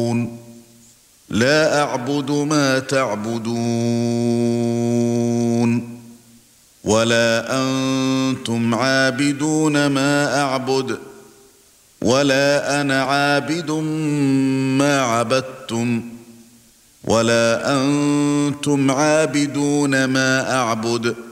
لا أعبد ما تعبدون ولا أنتم عابدون ما أعبد ولا أنا عابد ما عبدتم ولا أنتم عابدون ما أعبد